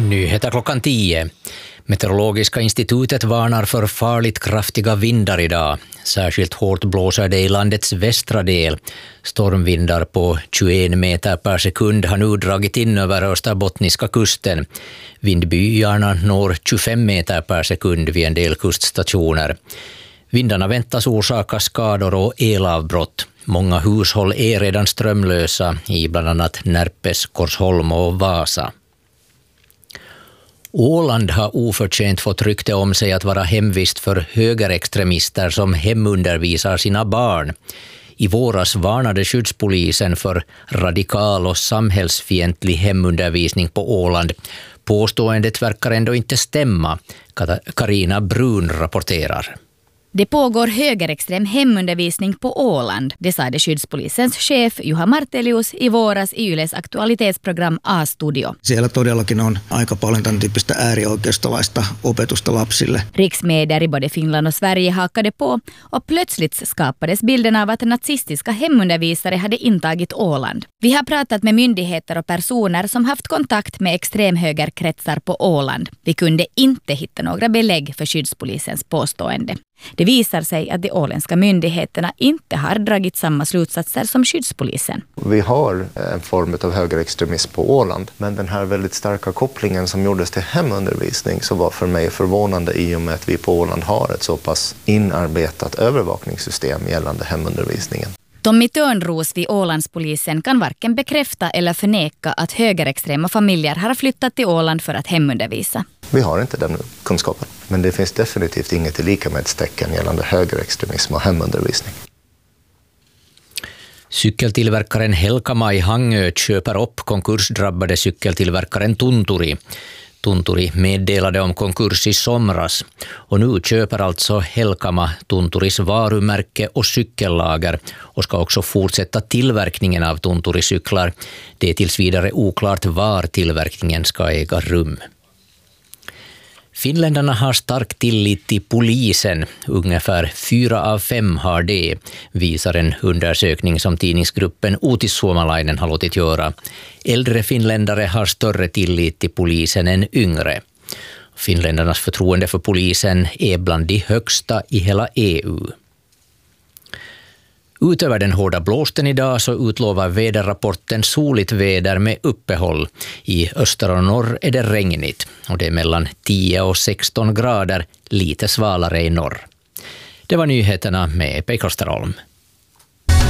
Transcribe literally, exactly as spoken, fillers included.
Nyheter klockan tio. Meteorologiska institutet varnar för farligt kraftiga vindar idag. Särskilt hårt blåser det i landets västra del. Stormvindar på tjugoen meter per sekund har nu dragit in över österbottniska kusten. Vindbyarna når tjugofem meter per sekund vid en del kuststationer. Vindarna väntas orsaka skador och elavbrott. Många hushåll är redan strömlösa i bland annat Närpes, Korsholm och Vasa. Åland har oförtjänt fått rykte om sig att vara hemvist för högerextremister som hemundervisar sina barn. I våras varnade skyddspolisen för radikal och samhällsfientlig hemundervisning på Åland. Påståendet verkar ändå inte stämma. Karina Brun rapporterar. Det pågår högerextrem hemundervisning på Åland, det sa det skyddspolisens chef Juha Martelius i våras i Yles aktualitetsprogram A-studio. Siellä todellakin on aika paljon tämän tyyppistä äärioikeistolaista opetusta lapsille. Riksmedier i både Finland och Sverige hakade på och plötsligt skapades bilden av att nazistiska hemundervisare hade intagit Åland. Vi har pratat med myndigheter och personer som haft kontakt med extremhögerkretsar på Åland. Vi kunde inte hitta några belägg för skyddspolisens påstående. Det visar sig att de åländska myndigheterna inte har dragit samma slutsatser som skyddspolisen. Vi har en form av högerextremism på Åland, men den här väldigt starka kopplingen som gjordes till hemundervisning så var för mig förvånande i och med att vi på Åland har ett så pass inarbetat övervakningssystem gällande hemundervisningen. Tommy Törnros vid Ålandspolisen kan varken bekräfta eller förneka att högerextrema familjer har flyttat till Åland för att hemundervisa. Vi har inte den kunskapen, men det finns definitivt inget likamedstecken gällande högerextremism och hemundervisning. Cykeltillverkaren Helkama i Hangö köper upp konkursdrabbade cykeltillverkaren Tunturi. Tunturi meddelade om konkurs i somras och nu köper alltså Helkama Tunturis varumärke och cykellager och ska också fortsätta tillverkningen av Tunturicyklar. Det är tills vidare oklart var tillverkningen ska äga rum. Finländarna har stark tillit till polisen. Ungefär fyra av fem har det, visar en undersökning som tidningsgruppen Uutissuomalainen har låtit göra. Äldre finländare har större tillit till polisen än yngre. Finländarnas förtroende för polisen är bland de högsta i hela E U. Utöver den hårda blåsten idag så utlovar väderrapporten soligt väder med uppehåll. I öster och norr är det regnigt och det är mellan tio och sexton grader, lite svalare i norr. Det var nyheterna med Pekka Österholm.